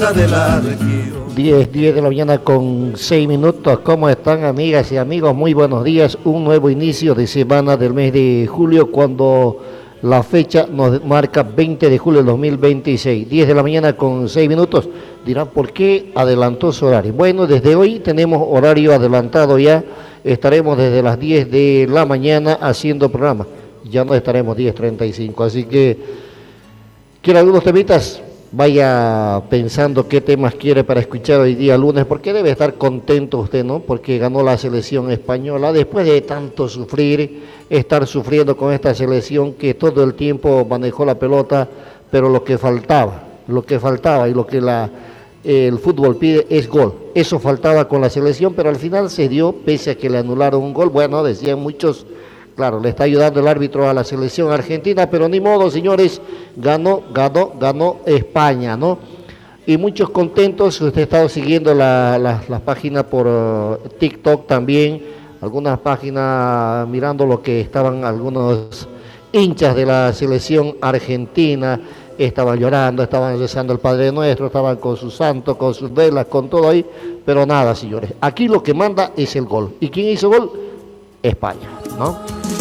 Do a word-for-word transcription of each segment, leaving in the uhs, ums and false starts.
esperanza de la región. diez, diez de la mañana con seis minutos. ¿Cómo están, amigas y amigos? Muy buenos días. Un nuevo inicio de semana del mes de julio, cuando la fecha nos marca veinte de julio del dos mil veintiséis. diez de la mañana con seis minutos. Dirán, ¿por qué adelantó su horario? Bueno, desde hoy tenemos horario adelantado ya. Estaremos desde las diez de la mañana haciendo programa. Ya no estaremos diez treinta y cinco. Así que, ¿quiere algunos temitas? Vaya pensando qué temas quiere para escuchar hoy día lunes, porque debe estar contento usted, ¿no? Porque ganó la selección española, después de tanto sufrir, estar sufriendo con esta selección que todo el tiempo manejó la pelota, pero lo que faltaba, lo que faltaba y lo que la, eh, el fútbol pide es gol. Eso faltaba con la selección, pero al final se dio, pese a que le anularon un gol. Bueno, decían muchos, claro, le está ayudando el árbitro a la selección argentina, pero ni modo, señores, ganó, ganó, ganó España, ¿no? Y muchos contentos. Usted ha estado siguiendo la, la, las páginas por uh, TikTok también, algunas páginas mirando lo que estaban algunos hinchas de la selección argentina, estaban llorando, estaban rezando el Padre Nuestro, estaban con sus santos, con sus velas, con todo ahí, pero nada, señores, aquí lo que manda es el gol. ¿Y quién hizo gol? España, ¿no?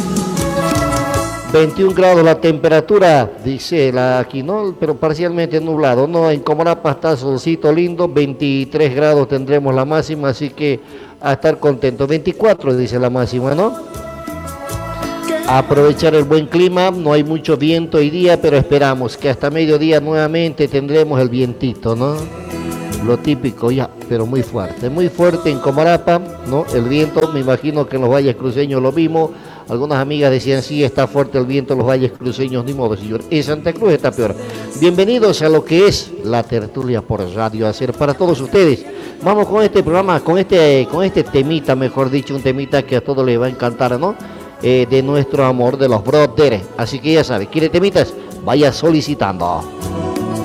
veintiún grados la temperatura, dice la aquí, ¿no? Pero parcialmente nublado, ¿no? En Comarapa está solcito lindo, veintitrés grados tendremos la máxima, así que a estar contentos. veinticuatro dice la máxima, ¿no? Aprovechar el buen clima, no hay mucho viento hoy día, pero esperamos que hasta mediodía nuevamente tendremos el vientito, ¿no? Lo típico ya, pero muy fuerte, muy fuerte en Comarapa, ¿no? El viento, me imagino que en los valles cruceños lo mismo. Algunas amigas decían, sí, está fuerte el viento en los valles cruceños, ni modo, señor. En Santa Cruz está peor. Bienvenidos a lo que es la tertulia por Radio Hacer para todos ustedes. Vamos con este programa, con este, con este temita, mejor dicho, un temita que a todos les va a encantar, ¿no? Eh, de nuestro amor, de los brothers. Así que ya sabe, ¿quiere temitas? Vaya solicitando.